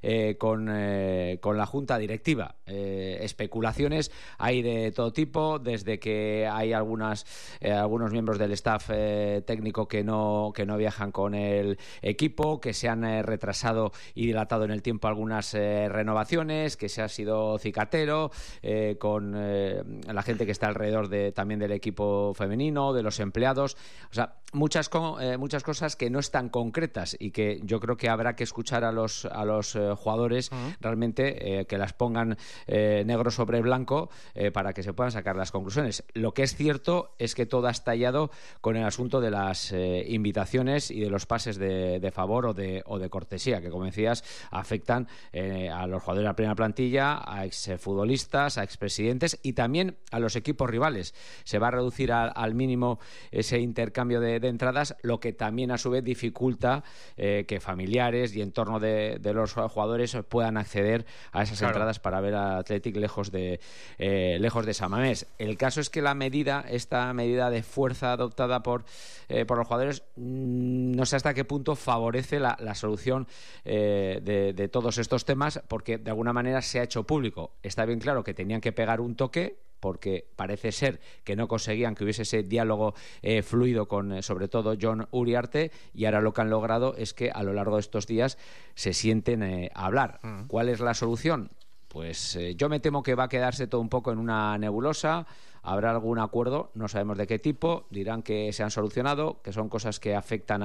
con la junta directiva. Especulaciones hay de todo tipo, desde que hay algunos miembros del staff técnico que no viajan con el equipo, que se han retrasado y dilatado en el tiempo algunas renovaciones, que se ha sido cicatero con la gente que está alrededor también del equipo femenino, de los empleados. O sea, muchas cosas que no están concretas y que yo creo que habrá que escuchar a los jugadores realmente, que las pongan negro sobre blanco para que se puedan sacar las conclusiones. Lo que es cierto es que todo ha estallado con el asunto de las invitaciones y de los pases de favor o de cortesía, que como decías afectan a los jugadores de la primera plantilla, a exfutbolistas, a expresidentes y también a los equipos rivales. Se va a reducir al mínimo ese intercambio de entradas, lo que también a su vez dificulta que familiares y entorno de los jugadores puedan acceder a esas entradas para ver al Athletic lejos de San Mamés. El caso es que esta medida de fuerza adoptada por los jugadores, no sé hasta qué punto favorece la solución de todos estos temas, porque de alguna manera se ha hecho público. Está bien claro que tenían que pegar un toque, porque parece ser que no conseguían que hubiese ese diálogo fluido con, sobre todo, Jon Uriarte, y ahora lo que han logrado es que a lo largo de estos días se sienten a hablar. ¿Cuál es la solución? Pues yo me temo que va a quedarse todo un poco en una nebulosa. Habrá algún acuerdo, no sabemos de qué tipo, dirán que se han solucionado, que son cosas que afectan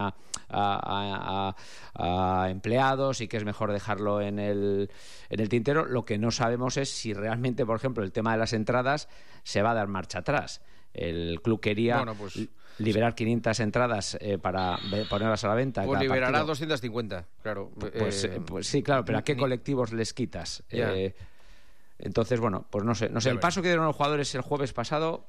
a empleados y que es mejor dejarlo en el tintero. Lo que no sabemos es si realmente, por ejemplo, el tema de las entradas se va a dar marcha atrás. El club quería liberar 500 entradas para ponerlas a la venta. Pues liberará 250, claro. Pues sí, claro, pero ¿a qué colectivos les quitas? Entonces, bueno, pues no sé. El paso que dieron los jugadores el jueves pasado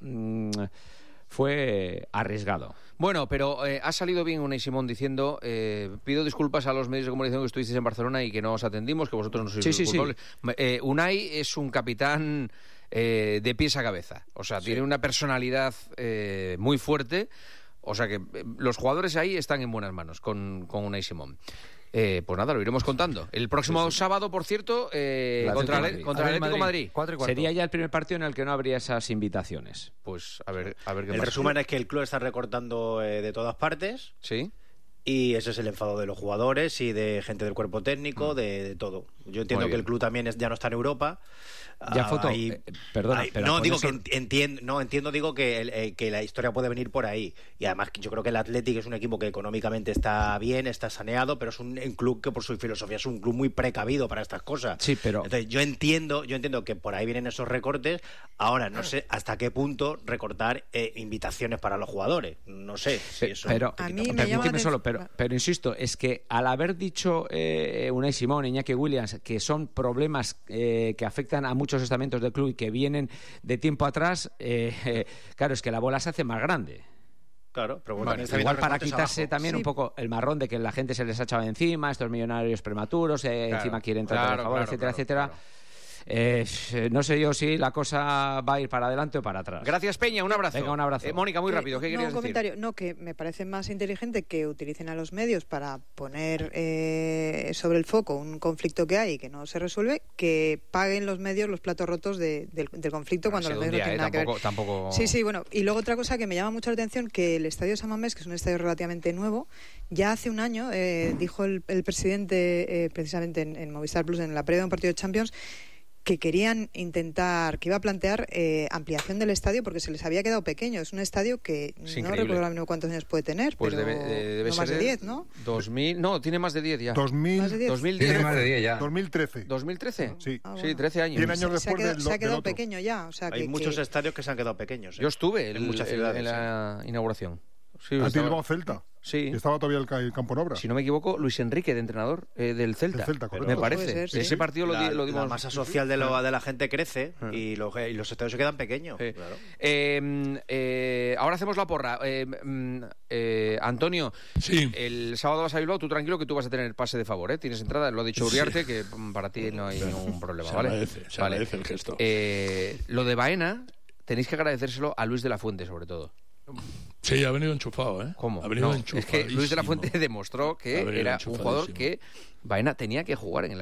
fue arriesgado. Bueno, pero ha salido bien Unai Simón diciendo pido disculpas a los medios de comunicación que estuvisteis en Barcelona y que no os atendimos, que vosotros no sois culpables. Sí. Unai es un capitán de pies a cabeza. O sea, tiene una personalidad muy fuerte. O sea que los jugadores ahí están en buenas manos con Unai Simón. Pues nada, lo iremos contando. El próximo sábado, por cierto, contra el Atlético de Madrid. 4:15. Sería ya el primer partido en el que no habría esas invitaciones. Pues a ver qué pasa. El resumen es que el club está recortando de todas partes. Sí. Y ese es el enfado de los jugadores y de gente del cuerpo técnico, de todo. Yo entiendo que el club también ya no está en Europa. Ya foto. Perdona. No digo que entiendo, digo que la historia puede venir por ahí. Y además yo creo que el Athletic es un equipo que económicamente está bien, está saneado, pero es un club que por su filosofía es un club muy precavido para estas cosas. Sí, pero entonces yo entiendo que por ahí vienen esos recortes. Ahora no sé hasta qué punto recortar invitaciones para los jugadores. No sé si eso. Pero a mí me llama pero insisto, es que al haber dicho Unai Simón, Iñaki Williams, que son problemas que afectan a muchos estamentos del club y que vienen de tiempo atrás, claro, es que la bola se hace más grande. Claro, pero bueno, igual para quitarse también un poco el marrón de que la gente se les ha echado encima, estos millonarios prematuros, encima quieren tratar de favor, etcétera. No sé yo si la cosa va a ir para adelante o para atrás. Gracias, Peña, un abrazo. Venga, un abrazo. Mónica, muy rápido, ¿qué querías decir? Comentario. No, que me parece más inteligente que utilicen a los medios para poner sobre el foco un conflicto que hay y que no se resuelve, que paguen los medios los platos rotos del conflicto cuando los medios no tienen nada que ver. Tampoco... Sí, bueno. Y luego otra cosa que me llama mucho la atención, que el Estadio San Mamés, que es un estadio relativamente nuevo, ya hace un año, dijo el presidente precisamente en Movistar Plus, en la previa de un partido de Champions, que querían intentar, que iba a plantear ampliación del estadio porque se les había quedado pequeño. Es un estadio que no recuerdo ahora mismo cuántos años puede tener, pues pero debe no más de 10, ¿no? 2000, no, tiene más de 10 ya. 2010. Tiene más de 10 ya. 2013. ¿2013? Sí. Sí, 13 años. 10 años después se ha quedado pequeño ya. O sea, hay muchos estadios que se han quedado pequeños. Yo estuve en muchas ciudades, en la inauguración. Sí, ¿A ti Celta? Sí. Estaba todavía el campo en obra. Si no me equivoco, Luis Enrique, de entrenador del Celta. El Celta, correcto. Me parece. Ser, sí. Ese partido lo dimos. La masa social de la gente crece y los estadios se quedan pequeños. Sí. Claro. Ahora hacemos la porra. Antonio, sí. El sábado vas a Bilbao, tú tranquilo que tú vas a tener el pase de favor, ¿eh? Tienes entrada, lo ha dicho Uriarte, que para ti no hay ningún problema, ¿vale? Se agradece el gesto. Lo de Baena, tenéis que agradecérselo a Luis de la Fuente, sobre todo. Sí, ha venido enchufado, ¿eh? ¿Cómo? Ha venido es que Luis de la Fuente demostró que era un jugador que Baena tenía que jugar en el